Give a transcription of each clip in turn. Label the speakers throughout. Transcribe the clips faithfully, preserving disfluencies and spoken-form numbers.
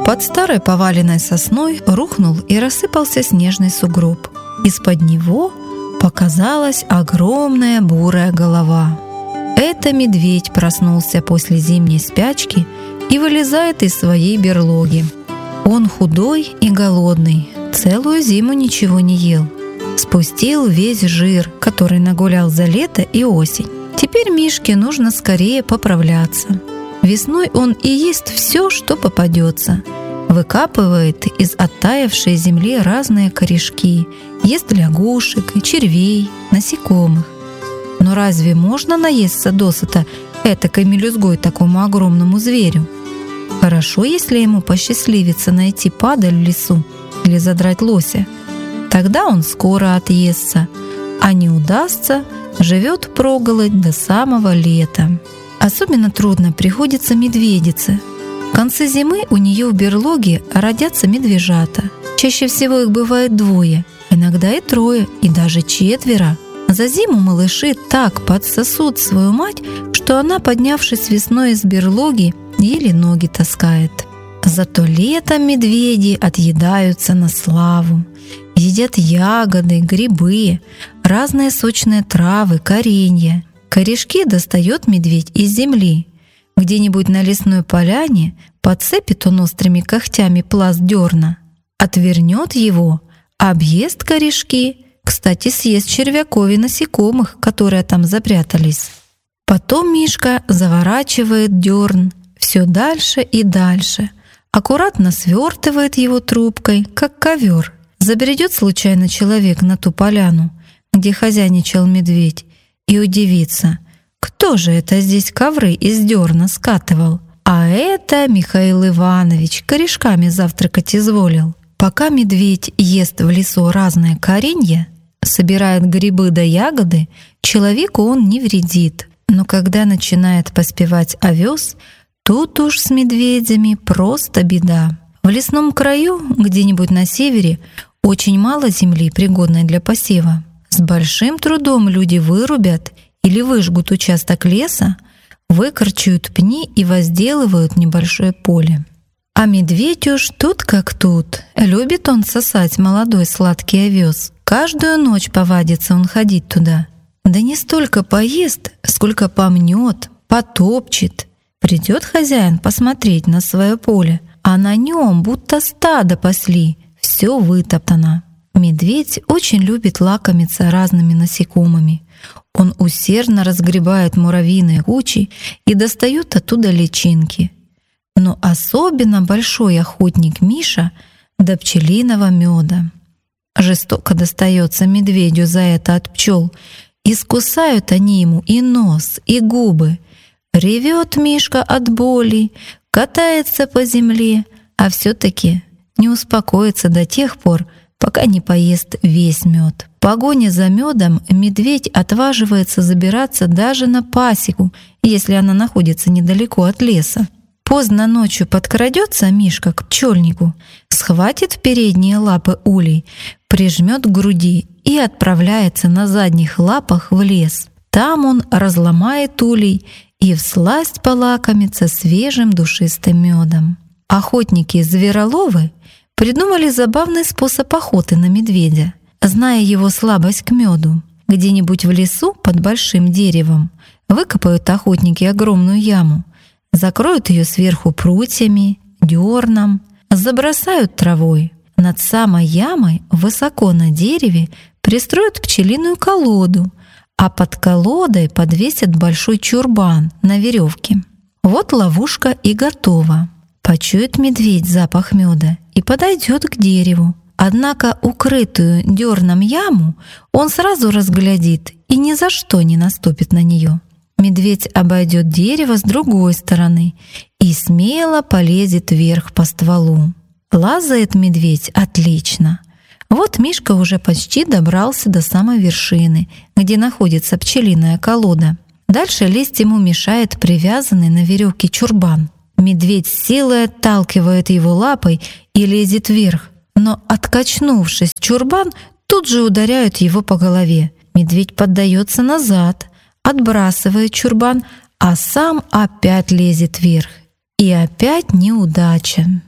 Speaker 1: Под старой поваленной сосной рухнул и рассыпался снежный сугроб. Из-под него показалась огромная бурая голова. Это медведь проснулся после зимней спячки и вылезает из своей берлоги. Он худой и голодный, целую зиму ничего не ел. Спустил весь жир, который нагулял за лето и осень. Теперь Мишке нужно скорее поправляться. Весной он и ест все, что попадется. Выкапывает из оттаявшей земли разные корешки, ест лягушек, червей, насекомых. Но разве можно наесться досыта этакой мелюзгой такому огромному зверю? Хорошо, если ему посчастливится найти падаль в лесу или задрать лося. Тогда он скоро отъестся, а не удастся, живет впроголодь до самого лета. Особенно трудно приходится медведице. В конце зимы у нее в берлоге родятся медвежата. Чаще всего их бывает двое, иногда и трое, и даже четверо. За зиму малыши так подсосут свою мать, что она, поднявшись весной из берлоги, еле ноги таскает. Зато летом медведи отъедаются на славу. Едят ягоды, грибы, разные сочные травы, коренья. Корешки достает медведь из земли. Где-нибудь на лесной поляне подцепит он острыми когтями пласт дерна, отвернет его, объест корешки, кстати, съест червяков и насекомых, которые там запрятались. Потом Мишка заворачивает дерн все дальше и дальше, аккуратно свертывает его трубкой, как ковер. Забредет случайно человек на ту поляну, где хозяйничал медведь, и удивится, кто же это здесь ковры из дерна скатывал. А это Михаил Иванович корешками завтракать изволил. Пока медведь ест в лесу разные коренья, собирает грибы да ягоды, человеку он не вредит. Но когда начинает поспевать овес, тут уж с медведями просто беда. В лесном краю, где-нибудь на севере, очень мало земли, пригодной для посева. С большим трудом люди вырубят или выжгут участок леса, выкорчуют пни и возделывают небольшое поле. А медведь уж тут как тут. Любит он сосать молодой сладкий овес. Каждую ночь повадится он ходить туда. Да не столько поест, сколько помнет, потопчет. Придет хозяин посмотреть на свое поле, а на нем будто стадо пасли, все вытоптано. Медведь очень любит лакомиться разными насекомыми. Он усердно разгребает муравьиные кучи и достает оттуда личинки. Но особенно большой охотник Миша до пчелиного меда. Жестоко достается медведю за это от пчел. Искусают они ему и нос, и губы. Ревет Мишка от боли, катается по земле, а все-таки не успокоится до тех пор, пока не поест весь мед. В погоне за медом медведь отваживается забираться даже на пасеку, если она находится недалеко от леса. Поздно ночью подкрадется Мишка к пчельнику, схватит в передние лапы улей, прижмет к груди и отправляется на задних лапах в лес. Там он разломает улей и всласть полакомится свежим душистым медом. Охотники-звероловы придумали забавный способ охоты на медведя. Зная его слабость к меду, где-нибудь в лесу под большим деревом выкопают охотники огромную яму, закроют ее сверху прутьями, дерном, забросают травой. Над самой ямой высоко на дереве пристроят пчелиную колоду, а под колодой подвесят большой чурбан на веревке. Вот ловушка и готова. Почует медведь запах меда и подойдет к дереву. Однако укрытую дерном яму он сразу разглядит и ни за что не наступит на нее. Медведь обойдет дерево с другой стороны и смело полезет вверх по стволу. Лазает медведь отлично. Вот Мишка уже почти добрался до самой вершины, где находится пчелиная колода. Дальше лезть ему мешает привязанный на веревке чурбан. Медведь с силой отталкивает его лапой и лезет вверх, но, откачнувшись, чурбан тут же ударяет его по голове. Медведь поддается назад, отбрасывает чурбан, а сам опять лезет вверх. И опять неудача.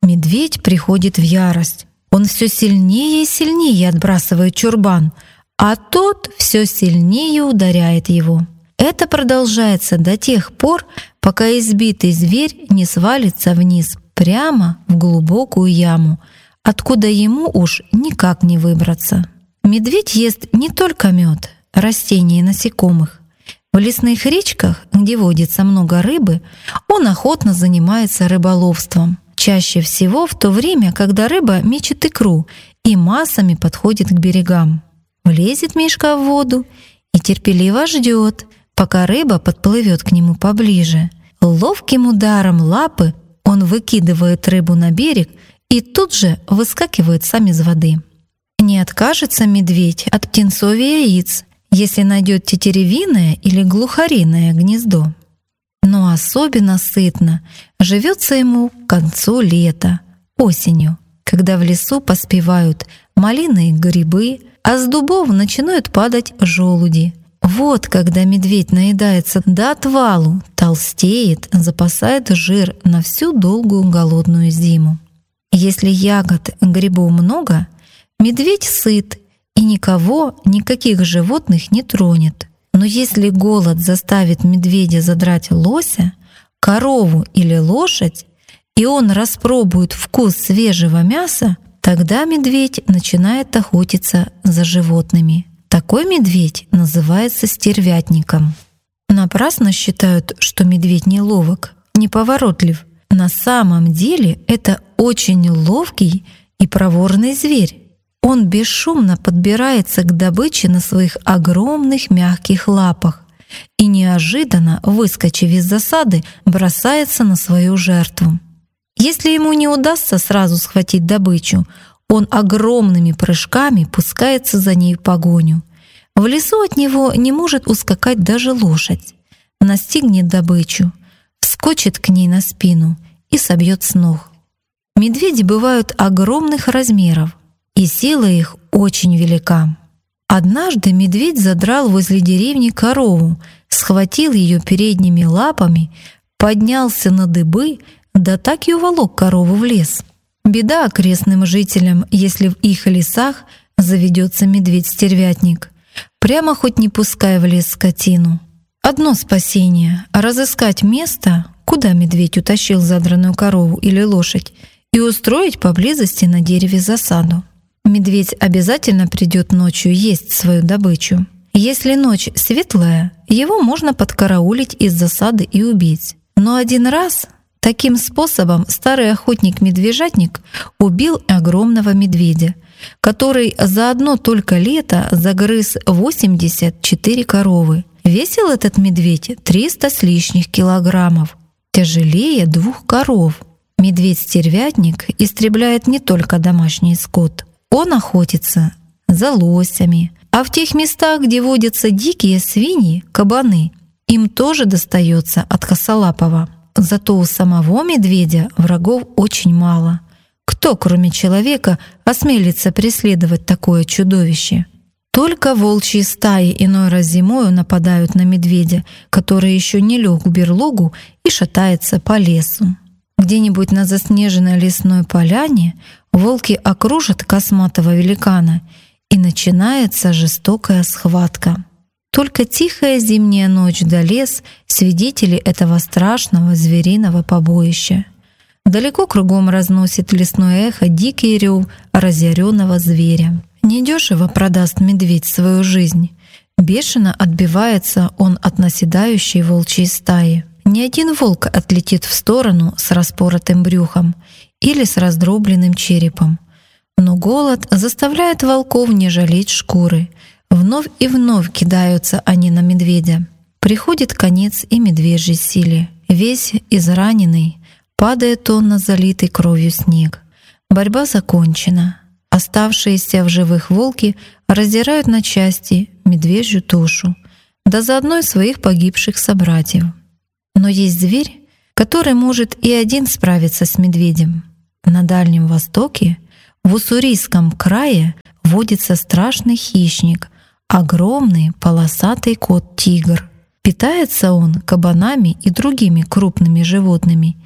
Speaker 1: Медведь приходит в ярость. Он все сильнее и сильнее отбрасывает чурбан, а тот все сильнее ударяет его. Это продолжается до тех пор, пока избитый зверь не свалится вниз прямо в глубокую яму, откуда ему уж никак не выбраться. Медведь ест не только мед, растения и насекомых. В лесных речках, где водится много рыбы, он охотно занимается рыболовством. Чаще всего в то время, когда рыба мечет икру и массами подходит к берегам. Влезет Мишка в воду и терпеливо ждет, пока рыба подплывет к нему поближе. Ловким ударом лапы он выкидывает рыбу на берег и тут же выскакивает сам из воды. Не откажется медведь от птенцов и яиц, если найдет тетеревиное или глухариное гнездо. Но особенно сытно живется ему к концу лета, осенью, когда в лесу поспевают малиные грибы, а с дубов начинают падать желуди. Вот когда медведь наедается до отвалу, толстеет, запасает жир на всю долгую голодную зиму. Если ягод, грибов много, медведь сыт и никого, никаких животных не тронет. Но если голод заставит медведя задрать лося, корову или лошадь, и он распробует вкус свежего мяса, тогда медведь начинает охотиться за животными. Такой медведь называется стервятником. Напрасно считают, что медведь не ловок, неповоротлив. На самом деле это очень ловкий и проворный зверь. Он бесшумно подбирается к добыче на своих огромных мягких лапах и неожиданно, выскочив из засады, бросается на свою жертву. Если ему не удастся сразу схватить добычу, он огромными прыжками пускается за ней в погоню. В лесу от него не может ускакать даже лошадь. Настигнет добычу, вскочит к ней на спину и собьет с ног. Медведи бывают огромных размеров, и сила их очень велика. Однажды медведь задрал возле деревни корову, схватил ее передними лапами, поднялся на дыбы, да так и уволок корову в лес. Беда окрестным жителям, если в их лесах заведется медведь-стервятник, прямо хоть не пускай в лес скотину. Одно спасение — разыскать место, куда медведь утащил задранную корову или лошадь, и устроить поблизости на дереве засаду. Медведь обязательно придет ночью есть свою добычу. Если ночь светлая, его можно подкараулить из засады и убить. Но один раз таким способом старый охотник-медвежатник убил огромного медведя, который за одно только лето загрыз восемьдесят четыре коровы. Весил этот медведь триста с лишних килограммов, тяжелее двух коров. Медведь-стервятник истребляет не только домашний скот. Он охотится за лосями, а в тех местах, где водятся дикие свиньи, кабаны, им тоже достается от косолапого. Зато у самого медведя врагов очень мало. Кто, кроме человека, осмелится преследовать такое чудовище? Только волчьи стаи иной раз зимою нападают на медведя, который еще не лег в берлогу и шатается по лесу. Где-нибудь на заснеженной лесной поляне волки окружат косматого великана, и начинается жестокая схватка. Только тихая зимняя ночь да лес — свидетели этого страшного звериного побоища. Далеко кругом разносит лесное эхо дикий рев разъяренного зверя. Недешево продаст медведь свою жизнь. Бешено отбивается он от наседающей волчьей стаи. Ни один волк отлетит в сторону с распоротым брюхом или с раздробленным черепом. Но голод заставляет волков не жалеть шкуры. Вновь и вновь кидаются они на медведя. Приходит конец и медвежьей силе. Весь израненный падает он на залитый кровью снег. Борьба закончена. Оставшиеся в живых волки раздирают на части медвежью тушу, да заодно и своих погибших собратьев. Но есть зверь, который может и один справиться с медведем. На Дальнем Востоке, в Уссурийском крае, водится страшный хищник, огромный полосатый кот-тигр. Питается он кабанами и другими крупными животными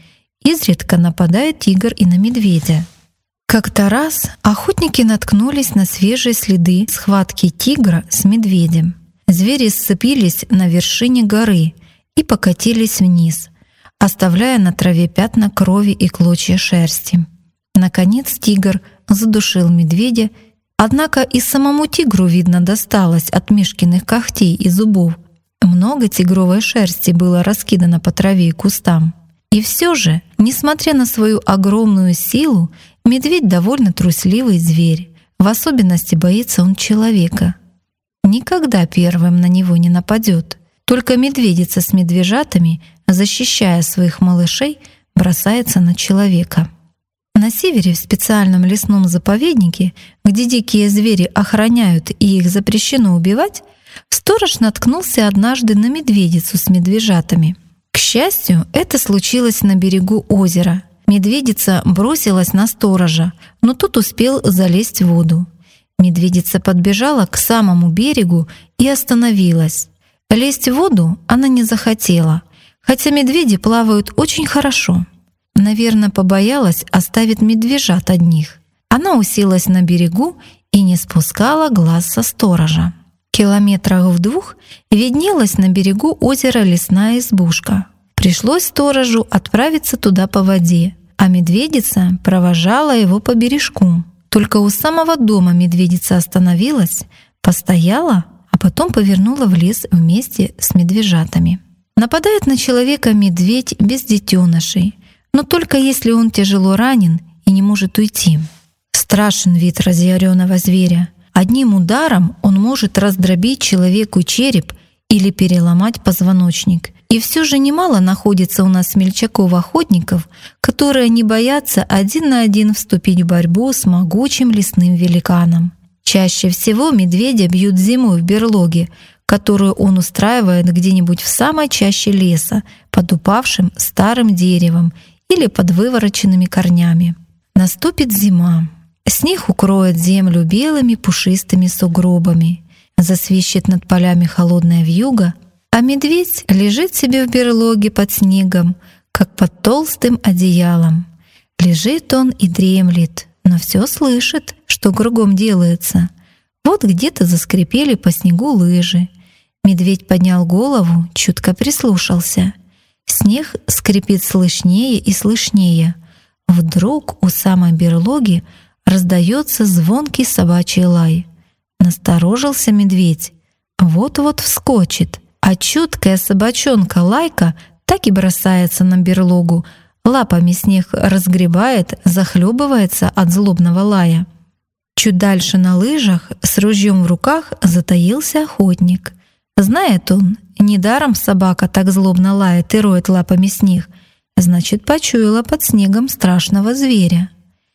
Speaker 1: Изредка нападает тигр и на медведя. Как-то раз охотники наткнулись на свежие следы схватки тигра с медведем. Звери сцепились на вершине горы и покатились вниз, оставляя на траве пятна крови и клочья шерсти. Наконец тигр задушил медведя, однако и самому тигру, видно, досталось от Мишкиных когтей и зубов. Много тигровой шерсти было раскидано по траве и кустам. И все же, несмотря на свою огромную силу, медведь довольно трусливый зверь. В особенности боится он человека. Никогда первым на него не нападет. Только медведица с медвежатами, защищая своих малышей, бросается на человека. На севере, в специальном лесном заповеднике, где дикие звери охраняют и их запрещено убивать, сторож наткнулся однажды на медведицу с медвежатами. К счастью, это случилось на берегу озера. Медведица бросилась на сторожа, но тот успел залезть в воду. Медведица подбежала к самому берегу и остановилась. Лезть в воду она не захотела, хотя медведи плавают очень хорошо. Наверное, побоялась оставить медвежат одних. Она уселась на берегу и не спускала глаз со сторожа. Километрах в двух виднелась на берегу озера лесная избушка. Пришлось сторожу отправиться туда по воде, а медведица провожала его по бережку. Только у самого дома медведица остановилась, постояла, а потом повернула в лес вместе с медвежатами. Нападает на человека медведь без детенышей, но только если он тяжело ранен и не может уйти. Страшен вид разъяренного зверя. Одним ударом он может раздробить человеку череп или переломать позвоночник. И все же немало находится у нас смельчаков-охотников, которые не боятся один на один вступить в борьбу с могучим лесным великаном. Чаще всего медведя бьют зимой в берлоге, которую он устраивает где-нибудь в самой чаще леса, под упавшим старым деревом или под вывороченными корнями. Наступит зима. Снег укроет землю белыми пушистыми сугробами. Засвищет над полями холодная вьюга, а медведь лежит себе в берлоге под снегом, как под толстым одеялом. Лежит он и дремлет, но все слышит, что кругом делается. Вот где-то заскрипели по снегу лыжи. Медведь поднял голову, чутко прислушался. Снег скрипит слышнее и слышнее. Вдруг у самой берлоги раздается звонкий собачий лай. Насторожился медведь. Вот-вот вскочит, а чуткая собачонка Лайка так и бросается на берлогу, лапами снег разгребает, захлебывается от злобного лая. Чуть дальше на лыжах с ружьем в руках затаился охотник. Знает он, недаром собака так злобно лает и роет лапами снег, значит, почуяла под снегом страшного зверя.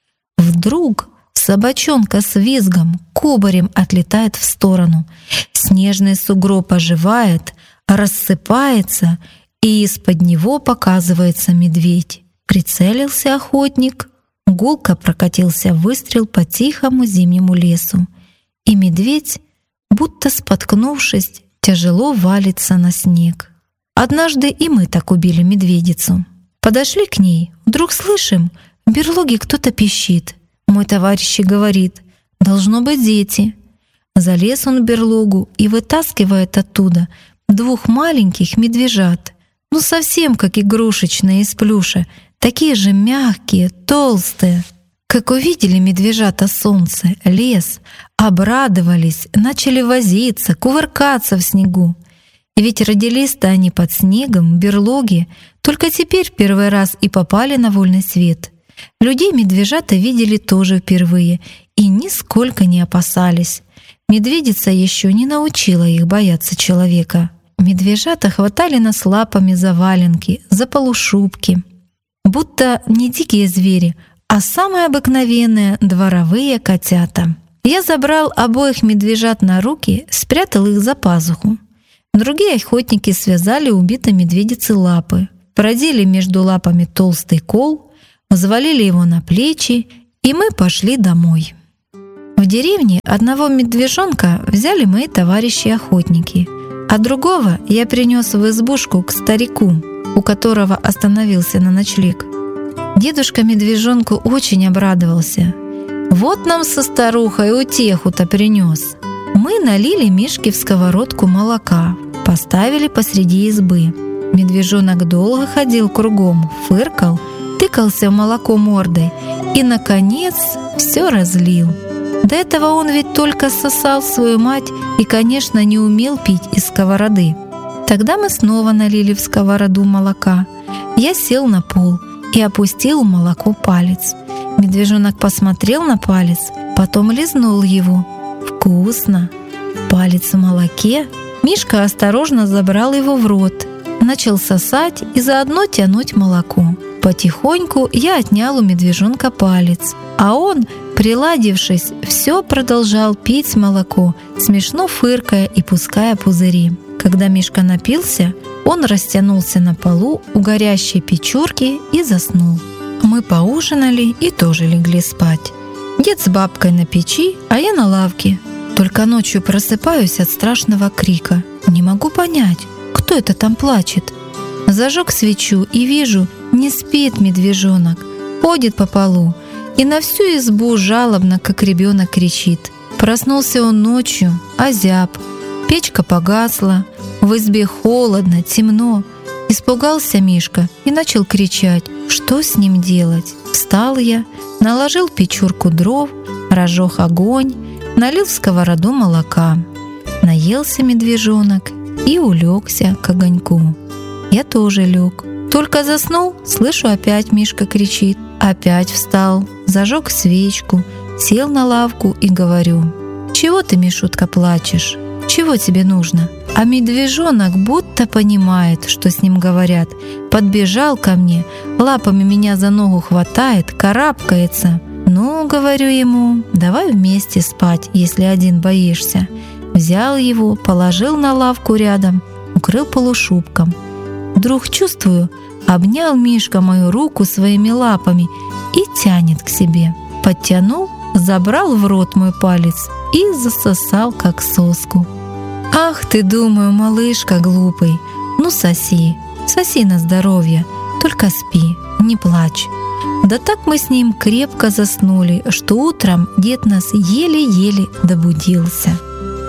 Speaker 1: Вдруг собачонка с визгом кубарем отлетает в сторону. Снежный сугроб оживает, рассыпается, и из-под него показывается медведь. Прицелился охотник, гулко прокатился выстрел по тихому зимнему лесу, и медведь, будто споткнувшись, тяжело валится на снег. Однажды и мы так убили медведицу. Подошли к ней, вдруг слышим, в берлоге кто-то пищит. Мой товарищ говорит: «Должно быть дети». Залез он в берлогу и вытаскивает оттуда двух маленьких медвежат, ну совсем как игрушечные из плюша, такие же мягкие, толстые. Как увидели медвежата солнце, лес, обрадовались, начали возиться, кувыркаться в снегу. И ведь родились-то они под снегом, в берлоге, только теперь первый раз и попали на вольный свет. Людей медвежата видели тоже впервые и нисколько не опасались. Медведица еще не научила их бояться человека. Медвежата хватали нас лапами за валенки, за полушубки. Будто не дикие звери, а самые обыкновенные дворовые котята. Я забрал обоих медвежат на руки, спрятал их за пазуху. Другие охотники связали убитой медведице лапы, продели между лапами толстый кол, взвалили его на плечи, и мы пошли домой. В деревне одного медвежонка взяли мои товарищи-охотники, а другого я принес в избушку к старику, у которого остановился на ночлег. Дедушка медвежонку очень обрадовался. Вот нам со старухой утеху-то принес. Мы налили Мишке в сковородку молока, поставили посреди избы. Медвежонок долго ходил кругом, фыркал, тыкался в молоко мордой и, наконец, все разлил. До этого он ведь только сосал свою мать и, конечно, не умел пить из сковороды. Тогда мы снова налили в сковороду молока. Я сел на пол и опустил в молоко палец. Медвежонок посмотрел на палец, потом лизнул его. Вкусно! Палец в молоке. Мишка осторожно забрал его в рот, начал сосать и заодно тянуть молоко. Потихоньку я отнял у медвежонка палец, а он, приладившись, все продолжал пить молоко, смешно фыркая и пуская пузыри. Когда Мишка напился, он растянулся на полу у горящей печурки и заснул. Мы поужинали и тоже легли спать. Дед с бабкой на печи, а я на лавке. Только ночью просыпаюсь от страшного крика. Не могу понять, кто это там плачет. Зажег свечу и вижу, не спит медвежонок, ходит по полу и на всю избу жалобно, как ребенок, кричит. Проснулся он ночью, озяб. Печка погасла, в избе холодно, темно. Испугался Мишка и начал кричать, что с ним делать. Встал я, наложил в печурку дров, разжег огонь, налил в сковороду молока. Наелся медвежонок и улегся к огоньку. Я тоже лег. Только заснул, слышу, опять Мишка кричит. Опять встал, зажег свечку, сел на лавку и говорю: «Чего ты, Мишутка, плачешь? Чего тебе нужно?» А медвежонок будто понимает, что с ним говорят. Подбежал ко мне, лапами меня за ногу хватает, карабкается. «Ну, — говорю ему, — давай вместе спать, если один боишься». Взял его, положил на лавку рядом, укрыл полушубком. Вдруг чувствую, обнял Мишка мою руку своими лапами и тянет к себе. Подтянул, забрал в рот мой палец и засосал, как соску. «Ах ты, думаю, малышка глупый, ну соси, соси на здоровье, только спи, не плачь». Да так мы с ним крепко заснули, что утром дед нас еле-еле добудился.